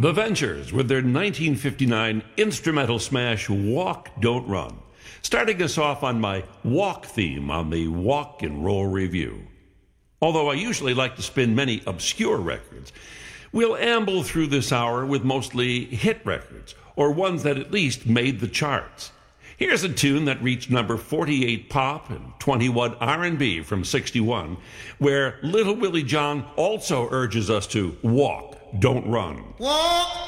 The Ventures with their 1959 instrumental smash Walk, Don't Run, starting us off on my walk theme on the Walk and Roll Review. Although I usually like to spin many obscure records, we'll amble through this hour with mostly hit records, or ones that at least made the charts. Here's a tune that reached number 48 pop and 21 R&B from 61, where Little Willie John also urges us to walk, don't run. Walk!